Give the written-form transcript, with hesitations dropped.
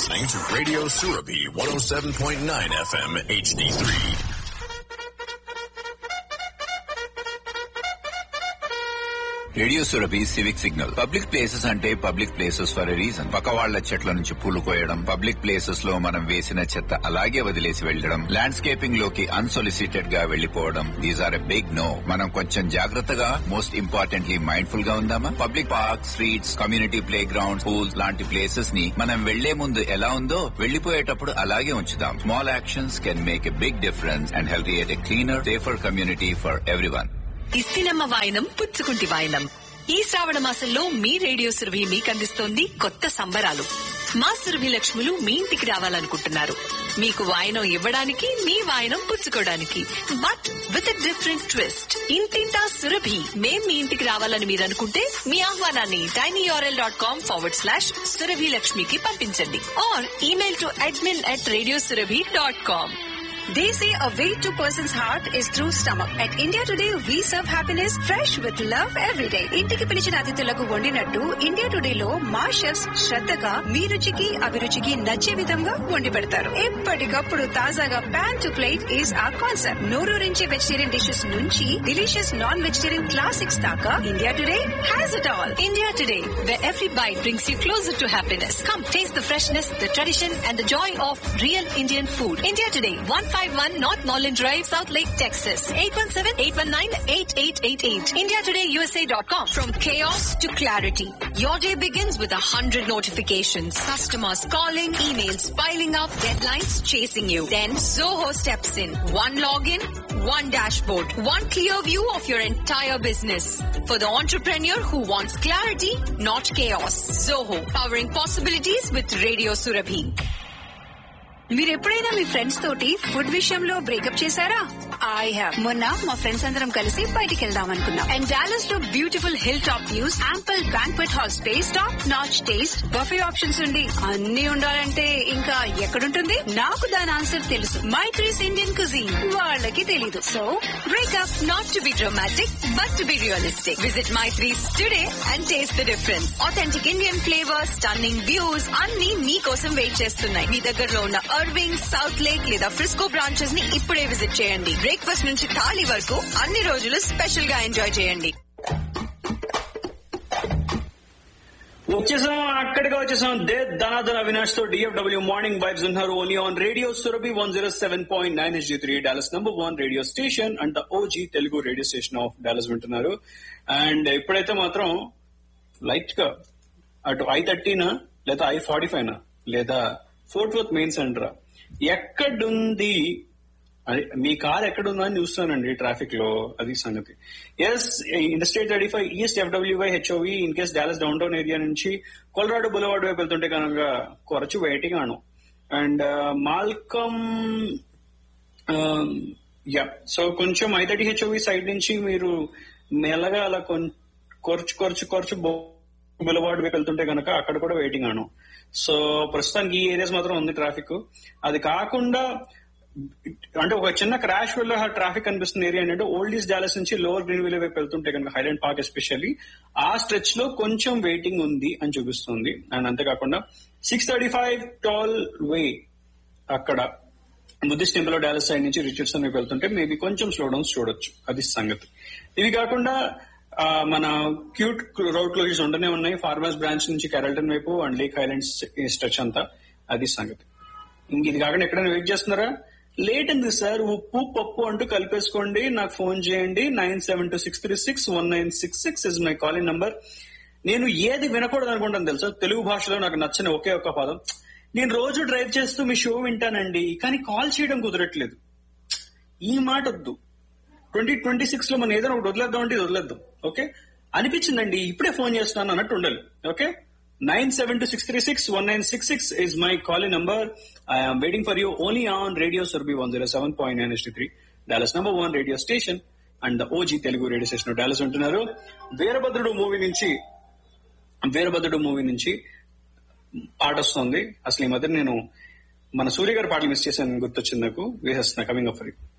listening to Radio Surabhi 107.9 FM HD3. Radio Surabhi civic signal. Public places అంటే public places for a reason. పక్క వాళ్ల చెట్ల నుంచి పూలు కోయడం, పబ్లిక్ ప్లేసెస్ లో మనం వేసిన చెత్త అలాగే వదిలేసి వెళ్లడం, ల్యాండ్స్కేపింగ్ లోకి అన్సొలిసిటెడ్ గా వెళ్లిపోవడం, these are a big no. మనం కొంచెం జాగ్రత్తగా, మోస్ట్ ఇంపార్టెంట్లీ మైండ్ఫుల్ గా ఉందామా? Public park, streets, community play ground, pools లాంటి ప్లేసెస్ ని మనం వెళ్లే ముందు ఎలా ఉందో వెళ్లిపోయేటప్పుడు అలాగే ఉంచుదాం. Small actions can make a big difference and help create a cleaner, safer community for everyone. ఇస్తినమ్మ వాయనం పుచ్చుకుంటి వాయనం. ఈ శ్రావణ మాసంలో మీ రేడియో సురభి మీకందిస్తోంది కొత్త సంబరాలు. మా సురభి లక్ష్ములు మీ ఇంటికి రావాలనుకుంటున్నారు. మీకు వాయనం ఇవ్వడానికి, మీ వాయనం పుచ్చుకోవడానికి. But with a different twist. ఇంటింటా సురభి. మేం మీ ఇంటికి రావాలని మీరు అనుకుంటే మీ ఆహ్వానాన్ని tinyurl.com/surabhilakshmiki పంపించండి. Are email to admin@radiosurabhi.com. They say a way to person's heart is through stomach. At India Today, we serve happiness fresh with love every day. ఇంటికి పిలిచిన అతిథులకు వండినట్టు ఇండియా టుడే లో మా షెఫ్స్ శ్రద్ధగా మీ రుచికి అభిరుచికి నచ్చే విధంగా వండి పెడతారు. ఎప్పటికప్పుడు తాజాగా ప్యాన్ టు ప్లేట్ ఈస్ ఆ కాన్సెప్ట్. నోరూరించి వెజిటేరియన్ డిషెస్ నుంచి డిలీషియస్ నాన్ వెజిటేరియన్ క్లాసిక్స్ దాకా India today has it all. India Today, where every bite brings you closer to happiness. Come taste the freshness, the tradition, and the joy of real Indian food. India Today, 151 North Norland Drive, South Lake, Texas. 817-819-8888. IndiaTodayUSA.com. From chaos to clarity, your day begins with 100 notifications. Customers calling, emails piling up, deadlines chasing you. Then Zoho steps in. One login, one dashboard, one clear view of your entire business. For the entrepreneur who wants clarity, not chaos. Zoho, powering possibilities with Radio Surabhi. మీరు ఎప్పుడైనా మీ friends తోటి food విషయంలో breakup చేశారా? I have. మొన్న మా friends అందరం కలిసి బయటికి వెళ్దాం అనుకున్నాం. అండ్ డాలస్ లో beautiful hill top views, ample banquet hall space, top notch taste, buffet options ఉండి అన్ని ఉండాలంటే ఇంకా ఎక్కడుంటుంది? నాకు దాని ఆన్సర్ తెలుసు. Maitri's Indian cuisine. వాళ్ళకి తెలీదు. So breakup. Not to be dramatic, but to be realistic. Visit Maitri's today and taste the difference. Authentic Indian flavors, stunning views, అన్ని మీకోసం వెయిట్ చేస్తున్నాయి. మీ దగ్గరలో ఉన్న అర్వింగ్, సౌత్ లేక్ లేదా ఫ్రిస్కో బ్రాంచెస్ ని ఇప్పుడే విజిట్ చేయండి. బ్రేక్ఫాస్ట్ నుంచి థాలీ వరకు అన్ని రోజులు స్పెషల్ గా ఎంజాయ్ చేయండి. వచ్చేసాం, అక్కడికి వచ్చేసాం. ధనాధన అవినాష్ తో DFW మార్నింగ్ వైబ్స్ ఉన్నారు. Only on radio Surabhi 107.9 HD3, Dallas #1 radio station and the OG Telugu radio station of Dallas వింటున్నారు. అండ్ ఇప్పుడైతే మాత్రం లైట్ గా అటు I-30 లేదా I-45 లేదా ఫోర్ట్ వర్త్ మెయిన్ సెంటర్ ఎక్కడుంది, మీ కార్ ఎక్కడుందా అని చూస్తానండి ట్రాఫిక్ లో. అది సంగతి. Yes, industrial 35 east FWY HOV in case Dallas down town area నుంచి కొలరాడో బులవార్డ్ వైపు వెళ్తుంటే కనుక కొరచు waiting Anu. And Malcolm so కొంచెం I-30 HOV సైడ్ నుంచి మీరు మెల్లగా అలా కొరచు బులవార్డ్ వైపు వెళ్తుంటే కనుక అక్కడ కూడా వెయిటింగ్ అను. సో ప్రస్తుతానికి ఈ ఏరియాస్ మాత్రం ఉంది ట్రాఫిక్. అది కాకుండా అంటే ఒక చిన్న క్రాష్ వల్ల ట్రాఫిక్ కనిపిస్తున్న ఏరియా ఏంటంటే ఓల్డ్ ఈస్ట్ డాలస్ నుంచి లోవర్ గ్రీన్ విలే వైపు వెళ్తుంటే కనుక హైలాండ్ పార్క్ ఎస్పెషల్లీ ఆ స్ట్రెచ్ లో కొంచెం వెయిటింగ్ ఉంది అని చూపిస్తుంది. అండ్ అంతేకాకుండా 635 టాల్ వే అక్కడ బుద్ధిస్ట్ టెంపుల్ డాలస్ సైడ్ నుంచి రిచర్డ్సన్ వైపు వెళ్తుంటే మేబీ కొంచెం స్లో డౌన్స్ చూడొచ్చు. అది సంగతి. ఇవి కాకుండా మన క్యూట్ రోడ్ క్లోజెస్ ఉండనే ఉన్నాయి. ఫార్మర్స్ బ్రాంచ్ నుంచి కెరల్టన్ వైపు అండ్ లేక్ హైలాండ్స్ స్ట్రెచ్ అంతా. అది సంగతి. ఇంక ఇది కాకుండా ఎక్కడైనా వెయిట్ చేస్తున్నారా? లేట్ ఉంది సార్, ఉప్పు పప్పు అంటూ కలిపేసుకోండి, నాకు ఫోన్ చేయండి. 9726361966 ఇస్ మై కాలింగ్ నంబర్. నేను ఏది వినకూడదు అనుకుంటాను తెలుసా తెలుగు భాషలో నాకు నచ్చిన ఒకే ఒక్క పదం. నేను రోజు డ్రైవ్ చేస్తూ మీ షో వింటానండి, కానీ కాల్ చేయడం కుదరట్లేదు. ఈ మాట వద్దు. 2026 లో మనం ఏదైనా ఒకటి వదిలేద్దాం అంటే ఇది వదిలేద్దాం. ఓకే అనిపించిందండి, ఇప్పుడే ఫోన్ చేస్తున్నాను అన్నట్టు ఉండాలి. Okay 9726361966 is my calling number. I am waiting for you only on Radio Surabhi 107.9 HD3, Dallas #1 radio station and the OG Telugu radio station of Dallas ఉంటున్నారు. వీరభద్రుడు మూవీ నుంచి పాట వస్తుంది. అసలు ఈ మధ్య నేను మన సూర్య గారి పాటలు మిస్ చేశాను, గుర్తొచ్చింది నాకు. వేసేస్తున్నా, కమింగ్ అప్ ఫర్ యూ.